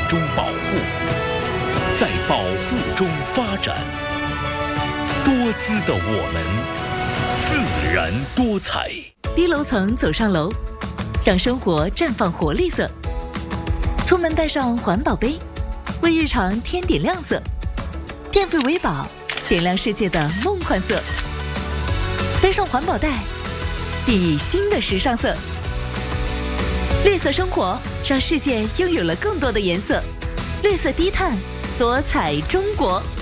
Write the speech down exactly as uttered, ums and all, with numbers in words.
中保护，在保护中发展。多姿的我们，自然多彩。 低楼层走上楼，让生活绽放活力色。出门带上环保杯，为日常添点亮色。电费为宝，点亮世界的梦幻色。背上环保袋，熠熠新的时尚色。绿色生活，让世界拥有了更多的颜色。绿色低碳，多彩中国。